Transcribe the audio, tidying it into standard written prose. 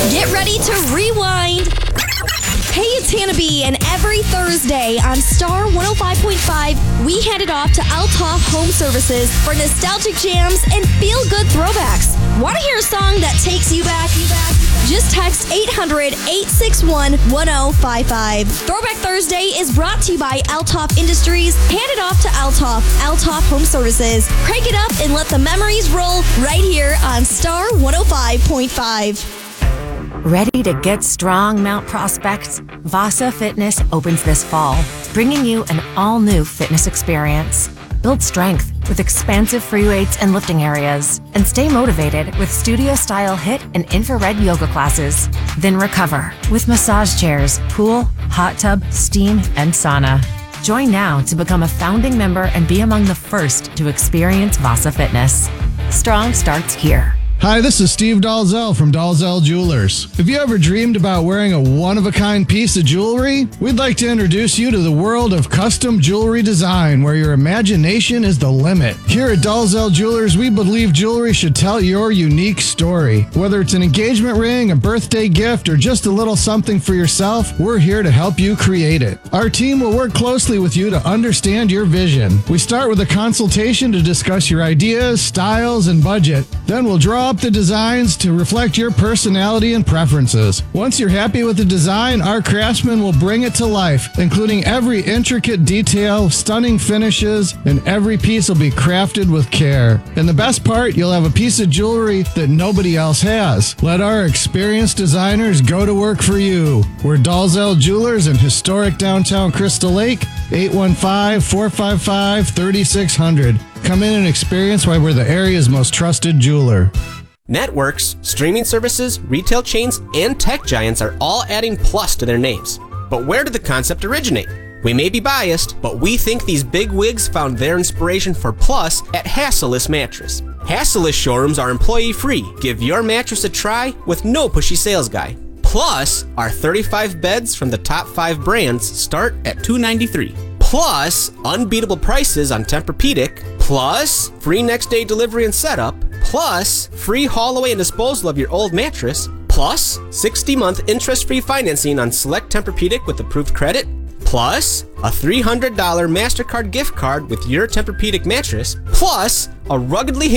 Get ready to rewind. Hey, it's Hannah B, and every Thursday on Star 105.5, we hand it off to Althoff Home Services for nostalgic jams and feel-good throwbacks. Want to hear a song that takes you back? Just text 800-861-1055. Throwback Thursday is brought to you by Althoff Industries. Hand it off to Althoff Home Services. Crank it up and let the memories roll right here on Star 105.5. Ready to get strong, Mount Prospect? Vasa Fitness opens this fall, bringing you an all-new fitness experience. Build strength with expansive free weights and lifting areas, and stay motivated with studio-style HIIT and infrared yoga classes. Then recover with massage chairs, pool, hot tub, steam, and sauna. Join now to become a founding member and be among the first to experience Vasa Fitness. Strong starts here. Hi, this is Steve Dalzell from Dalzell Jewelers. Have you ever dreamed about wearing a one-of-a-kind piece of jewelry? We'd like to introduce you to the world of custom jewelry design, where your imagination is the limit. Here at Dalzell Jewelers, we believe jewelry should tell your unique story. Whether it's an engagement ring, a birthday gift, or just a little something for yourself, we're here to help you create it. Our team will work closely with you to understand your vision. We start with a consultation to discuss your ideas, styles, and budget. Then we'll draw up the designs to reflect your personality and preferences. Once you're happy with the design, our craftsmen will bring it to life, including every intricate detail, stunning finishes, and every piece will be crafted with care. And the best part, you'll have a piece of jewelry that nobody else has. Let our experienced designers go to work for you. We're Dalzell Jewelers in historic downtown Crystal Lake, 815-455-3600. Come in and experience why we're the area's most trusted jeweler. Networks, streaming services, retail chains, and tech giants are all adding Plus to their names. But where did the concept originate? We may be biased, but we think these big wigs found their inspiration for Plus at Hassellist Mattress. Hassellist showrooms are employee-free. Give your mattress a try with no pushy sales guy. Plus, our 35 beds from the top 5 brands start at $293. Plus, unbeatable prices on Tempur-Pedic. Plus, free next-day delivery and setup. Plus, free haul away and disposal of your old mattress. Plus, 60-month interest-free financing on select Tempur-Pedic with approved credit. Plus, a $300 MasterCard gift card with your Tempur-Pedic mattress. Plus, a ruggedly